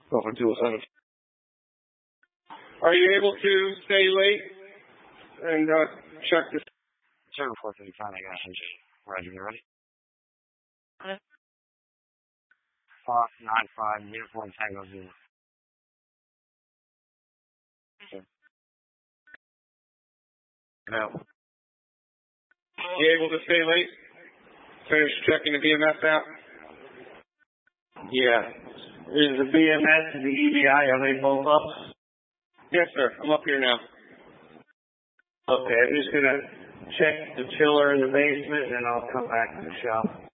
over 200. Are you able to stay late and check this? 435, I got you. Roger, you ready? Fox 95, uniform Tango Zulu. No. You able to stay late? Finish checking the BMS out? Yeah. Is the BMS and the EBI, are they both up? Yes, sir. I'm up here now. Okay, I'm just going to check the chiller in the basement, and I'll come back to the shop.